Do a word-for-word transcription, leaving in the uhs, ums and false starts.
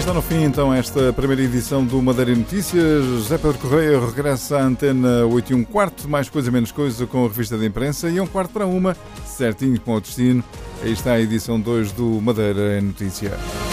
está no fim então esta primeira edição do Madeira Notícias. José Pedro Correia regressa à antena oito e um quarto, mais coisa menos coisa, com a revista de imprensa, e um quarto para uma, certinho com o destino. Aí está a edição dois do Madeira Notícia.